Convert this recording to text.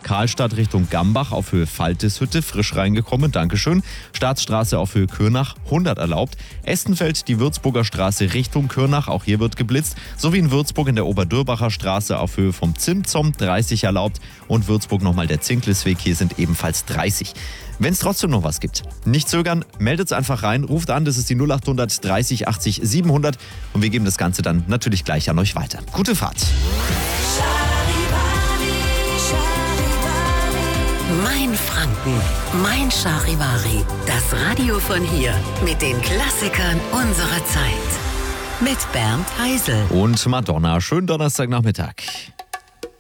Karlstadt Richtung Gambach auf Höhe Falteshütte, frisch reingekommen, Dankeschön. Staatsstraße auf Höhe Kürnach, 100 erlaubt. Estenfeld die Würzburger Straße Richtung Kürnach, auch hier wird geblitzt. Sowie in Würzburg in der Oberdürbacher Straße auf Höhe vom Zimtzom, 30 erlaubt. Und Würzburg nochmal der Zinklesweg, hier sind ebenfalls 30. Wenn es trotzdem noch was gibt, nicht zögern, meldet es einfach rein, ruft an, das ist die 0800 30 80 700 und wir geben das Ganze dann natürlich gleich an euch weiter. Gute Fahrt. Mein Franken, mein Charivari, das Radio von hier mit den Klassikern unserer Zeit. Mit Bernd Heisel. Und Madonna, schönen Donnerstagnachmittag.